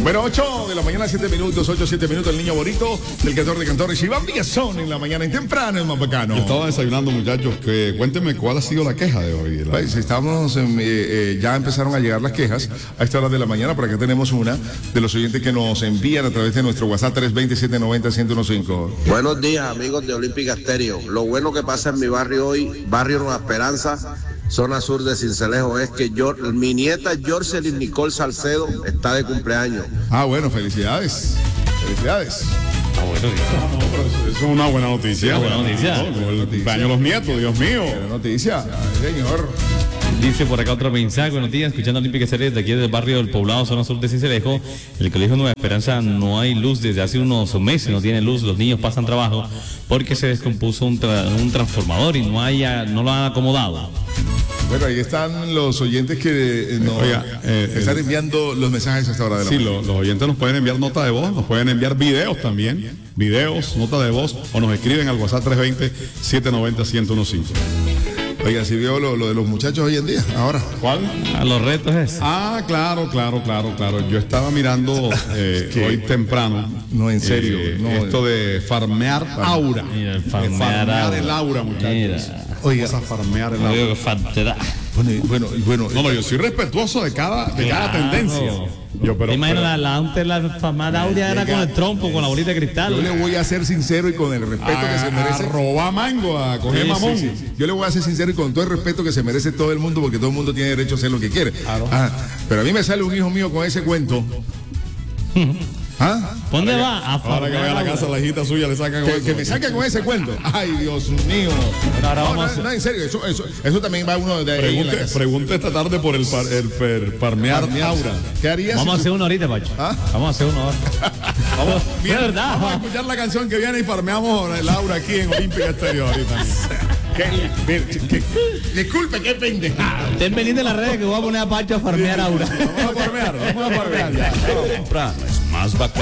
Bueno, 8 de la mañana, 7 minutos, 7 minutos, el niño bonito del cantor de cantores, Iván Villazón en la mañana, en temprano, es más bacano. Yo estaba desayunando, muchachos, que cuéntenme cuál ha sido la queja de hoy. Pues estamos, ya empezaron a llegar las quejas a esta hora de la mañana, por acá tenemos una de los oyentes que nos envían a través de nuestro WhatsApp 320-790-1015. Buenos días, amigos de Olímpica Estéreo. Lo bueno que pasa en mi barrio hoy, barrio Nueva Esperanza, zona sur de Sincelejo, es que mi nieta Jorcelyn Nicole Salcedo está de cumpleaños. Ah, bueno, felicidades. Felicidades. Ah, bueno, Eso es una buena noticia. Buena noticia. El cumpleaños de los nietos, Dios mío. Buena noticia. Ay, señor. Dice por acá otro mensaje, buenos días, escuchando Olímpica Serie de aquí del barrio del Poblado, zona sur de Cincelejo. El colegio Nueva Esperanza no hay luz desde hace unos meses, no tiene luz, los niños pasan trabajo porque se descompuso un transformador y no lo han acomodado. Bueno, ahí están los oyentes que están enviando los mensajes a esta hora de la mañana. Sí, los oyentes nos pueden enviar nota de voz, nos pueden enviar videos también, nota de voz, o nos escriben al WhatsApp 320-790-1015. Oiga, ¿sí vio lo de los muchachos hoy en día? Ahora. ¿Cuál? A los retos es. Ah, claro. Yo estaba mirando hoy temprano. No, en serio. Esto de farmear aura. Mira, el farmear el aura, muchachos. Mira. Oiga, vamos a farmear el Oiga, aura. que faltará. Bueno. No, yo soy respetuoso de cada tendencia. Te imaginas, la farmada Aurea era con el trompo, con la bolita de cristal. Yo le voy a ser sincero y con el respeto que se merece. A robar mango, a coger mamón. Sí. Yo le voy a ser sincero y con todo el respeto que se merece todo el mundo, porque todo el mundo tiene derecho a hacer lo que quiere. Claro. Pero a mí me sale un hijo mío con ese cuento. ¿Dónde va? Ahora que vaya a la casa, la hijita suya le sacan Que me saque con ese cuento. Ay, Dios mío. No, en serio, eso también va uno de ahí en la casa. Pregunte esta tarde por el farmear aura. ¿Qué harías? Vamos a hacer uno ahorita, Pacho. Vamos a hacer uno ahora. Bien, verdad. Vamos a escuchar la canción que viene y farmeamos el aura aquí en Olímpica Exterior ahorita. Disculpe, qué pendejada. Estén pendientes en las redes que voy a poner a Pacho a farmear Aura. Vamos a farmear. Temprano es más bacano.